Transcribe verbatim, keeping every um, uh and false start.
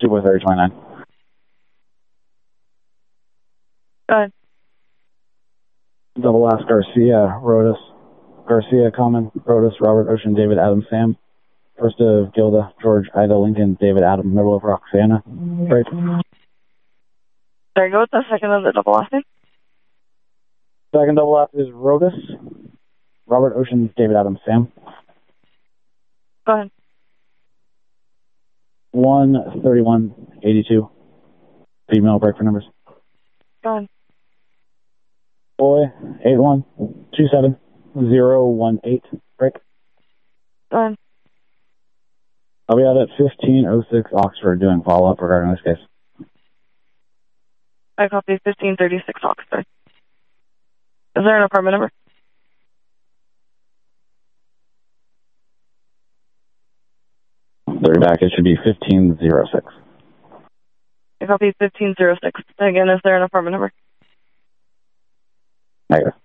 two boy thirty twenty-nine. Go ahead. Double Ask Garcia, Rodas, Garcia, Common, Rodas, Robert, Ocean, David, Adam, Sam. First of Gilda, George, Ida, Lincoln, David, Adam, middle of Roxana. Right. There you go. The second of the double last name. Second double ask is Rodas, Robert, Ocean, David, Adam, Sam. Go ahead. one thirty-one eighty-two. Female, break for numbers. Go ahead. Boy, eight one two seven zero one eight. Break. Go ahead. I'll be out at fifteen oh six Oxford doing follow-up regarding this case. I copy fifteen thirty-six Oxford. Is there an apartment number? Thirty back, it should be fifteen oh six. I copy fifteen oh six. Again, is there an apartment number? Negative.